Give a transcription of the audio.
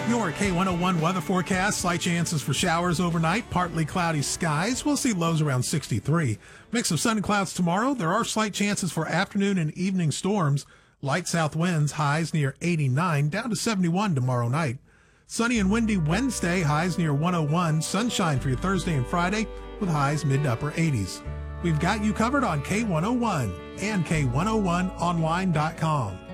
Your K101 weather forecast, slight chances for showers overnight, partly cloudy skies. We'll see lows around 63. Mix of sun and clouds tomorrow. There are slight chances for afternoon and evening storms. Light south winds, highs near 89, down to 71 tomorrow night. Sunny and windy Wednesday, highs near 101. Sunshine for your Thursday and Friday with highs mid to upper 80s. We've got you covered on K101 and K101online.com.